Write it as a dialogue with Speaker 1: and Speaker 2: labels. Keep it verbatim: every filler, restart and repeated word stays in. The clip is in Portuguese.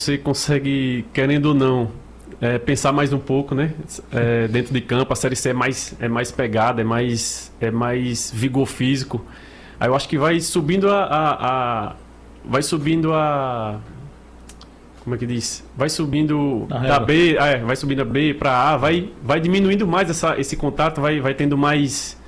Speaker 1: você consegue, querendo ou não, é, pensar mais um pouco, né? É, dentro de campo, a Série C é mais, é mais pegada, é mais, é mais vigor físico. Aí eu acho que vai subindo a, a, a- vai subindo a, como é que diz? Vai subindo
Speaker 2: Na
Speaker 1: da
Speaker 2: régua.
Speaker 1: B, é, vai subindo a B para A, vai, vai diminuindo mais essa, esse contato, vai, vai tendo mais